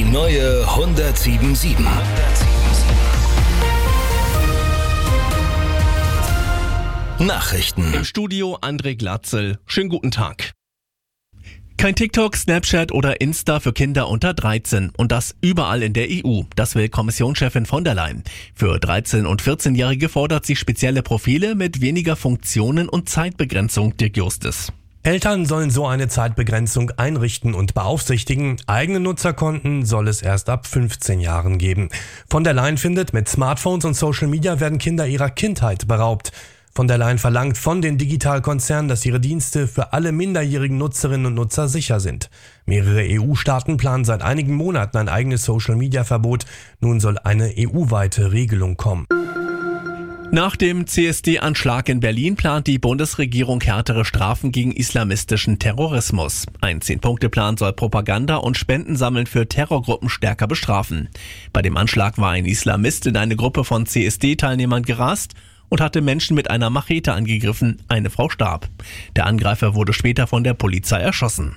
neue 107.7. Nachrichten. Im Studio André Glatzel. Schönen guten Tag. Kein TikTok, Snapchat oder Insta für Kinder unter 13 und das überall in der EU. Das will Kommissionschefin von der Leyen. Für 13- und 14-Jährige fordert sie spezielle Profile mit weniger Funktionen und Zeitbegrenzung, Dirk Justus. Eltern sollen so eine Zeitbegrenzung einrichten und beaufsichtigen. Eigene Nutzerkonten soll es erst ab 15 Jahren geben. Von der Leyen findet, mit Smartphones und Social Media werden Kinder ihrer Kindheit beraubt. Von der Leyen verlangt von den Digitalkonzernen, dass ihre Dienste für alle minderjährigen Nutzerinnen und Nutzer sicher sind. Mehrere EU-Staaten planen seit einigen Monaten ein eigenes Social-Media-Verbot. Nun soll eine EU-weite Regelung kommen. Nach dem CSD-Anschlag in Berlin plant die Bundesregierung härtere Strafen gegen islamistischen Terrorismus. Ein 10-Punkte-Plan soll Propaganda und Spendensammeln für Terrorgruppen stärker bestrafen. Bei dem Anschlag war ein Islamist in eine Gruppe von CSD-Teilnehmern gerast und hatte Menschen mit einer Machete angegriffen. Eine Frau starb. Der Angreifer wurde später von der Polizei erschossen.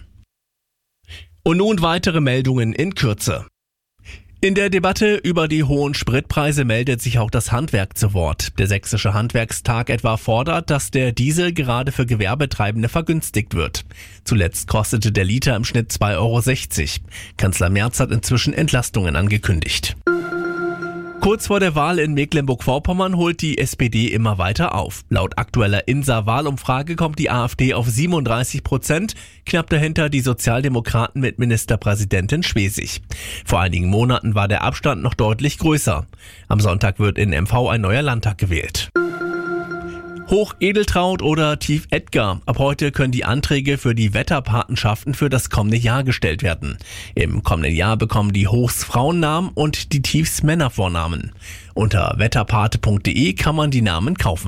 Und nun weitere Meldungen in Kürze. In der Debatte über die hohen Spritpreise meldet sich auch das Handwerk zu Wort. Der Sächsische Handwerkstag etwa fordert, dass der Diesel gerade für Gewerbetreibende vergünstigt wird. Zuletzt kostete der Liter im Schnitt 2,60 €. Kanzler Merz hat inzwischen Entlastungen angekündigt. Kurz vor der Wahl in Mecklenburg-Vorpommern holt die SPD immer weiter auf. Laut aktueller INSA-Wahlumfrage kommt die AfD auf 37%, knapp dahinter die Sozialdemokraten mit Ministerpräsidentin Schwesig. Vor einigen Monaten war der Abstand noch deutlich größer. Am Sonntag wird in MV ein neuer Landtag gewählt. Hoch-Edeltraud oder Tief-Edgar. Ab heute können die Anträge für die Wetterpatenschaften für das kommende Jahr gestellt werden. Im kommenden Jahr bekommen die Hochs Frauennamen und die Tiefs Männervornamen. Unter wetterpate.de kann man die Namen kaufen.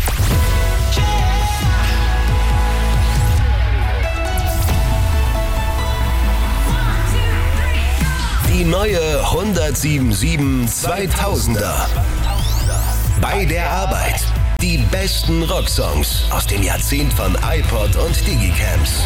Die neue 107.7 2000er. Bei der Arbeit. Die besten Rocksongs aus dem Jahrzehnt von iPod und Digicams.